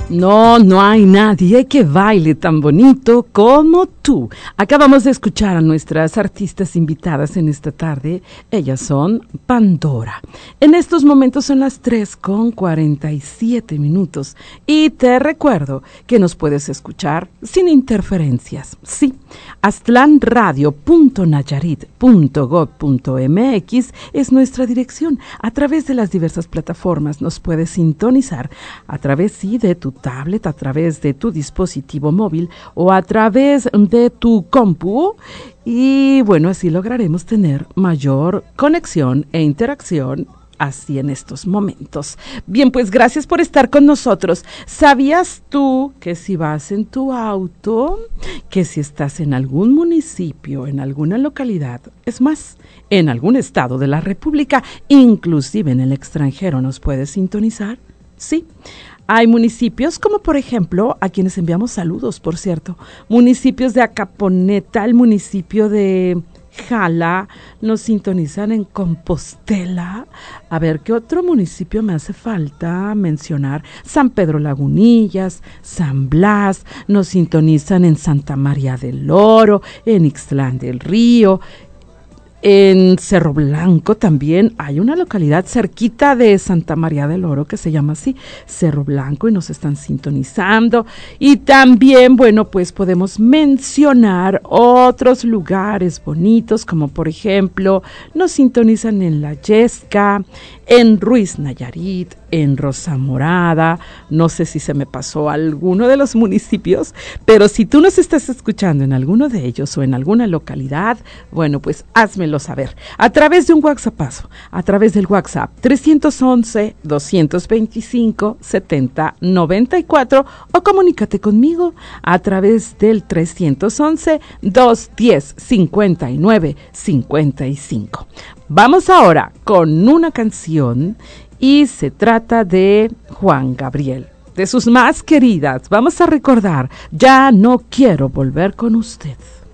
No, no hay nadie que baile tan bonito como tú. Acabamos de escuchar a nuestras artistas invitadas en esta tarde. Ellas son Pandora. En estos momentos son las 3:47 y te recuerdo que nos puedes escuchar sin interferencias. Sí, aztlanradio.nayarit.gov.mx es nuestra dirección. A través de las diversas plataformas nos puedes sintonizar a través, sí, de tu tablet, a través de tu dispositivo móvil o a través de tu compu, y bueno, así lograremos tener mayor conexión e interacción así en estos momentos. Bien, pues gracias por estar con nosotros. ¿Sabías tú que si vas en tu auto, que si estás en algún municipio, en alguna localidad, es más, en algún estado de la República, inclusive en el extranjero, nos puedes sintonizar? Sí. Hay municipios como, por ejemplo, a quienes enviamos saludos, por cierto, municipios de Acaponeta, el municipio de Jala, nos sintonizan en Compostela. A ver, ¿qué otro municipio me hace falta mencionar? San Pedro Lagunillas, San Blas, nos sintonizan en Santa María del Oro, en Ixtlán del Río. En Cerro Blanco también hay una localidad cerquita de Santa María del Oro que se llama así, Cerro Blanco, y nos están sintonizando. Y también, bueno, pues podemos mencionar otros lugares bonitos, como por ejemplo, nos sintonizan en La Yesca, en Ruiz Nayarit, en Rosa Morada. No sé si se me pasó alguno de los municipios, pero si tú nos estás escuchando en alguno de ellos o en alguna localidad, bueno, pues házmelo saber a través de un WhatsApp, a través del WhatsApp 311-225-7094, o comunícate conmigo a través del 311-210-5955. Vamos ahora con una canción y se trata de Juan Gabriel, de sus más queridas. Vamos a recordar Ya no quiero volver con usted.